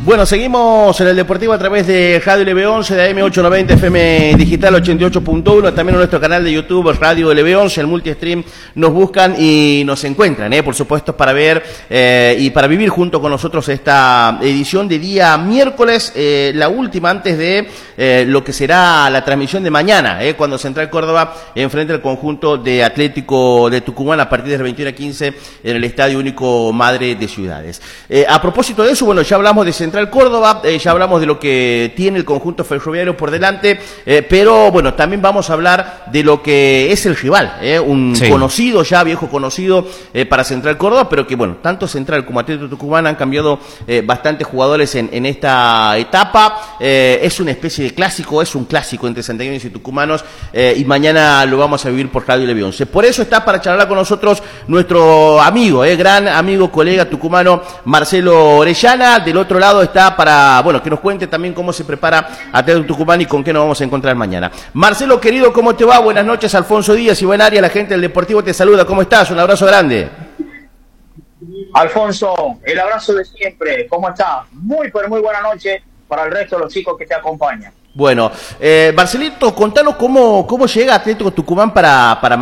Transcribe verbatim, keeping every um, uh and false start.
Bueno, seguimos en el Deportivo a través de Radio L B once, de A M ochocientos noventa, F M Digital ochenta y ocho punto uno, también en nuestro canal de YouTube, Radio L B once, el multistream, nos buscan y nos encuentran, ¿eh? Por supuesto, para ver eh, y para vivir junto con nosotros esta edición de día miércoles, eh, la última antes de eh, lo que será la transmisión de mañana, ¿eh? Cuando Central Córdoba enfrente al conjunto de Atlético de Tucumán a partir de las veintiuna quince en el Estadio Único Madre de Ciudades. Eh, a propósito de eso, bueno, ya hablamos de Central Córdoba, eh, ya hablamos de lo que tiene el conjunto ferroviario por delante, eh, pero bueno, también vamos a hablar de lo que es el rival, eh, un sí. conocido ya, viejo conocido eh, para Central Córdoba, pero que bueno, tanto Central como Atlético Tucumán han cambiado eh, bastantes jugadores en, en esta etapa, eh, es una especie de clásico, es un clásico entre santiagueños y tucumanos, eh, y mañana lo vamos a vivir por Radio L B once. Por eso está para charlar con nosotros nuestro amigo, eh, gran amigo, colega tucumano, Marcelo Orellana. Del otro lado está para, bueno, que nos cuente también cómo se prepara Atlético Tucumán y con qué nos vamos a encontrar mañana. Marcelo, querido, ¿cómo te va? Buenas noches, Alfonso Díaz y buen área, la gente del Deportivo te saluda. ¿Cómo estás? Un abrazo grande. Alfonso, el abrazo de siempre. ¿Cómo estás? Muy, pero muy buena noche para el resto de los chicos que te acompañan. Bueno, eh, Marcelito, contanos cómo, cómo llega Atlético Tucumán para, para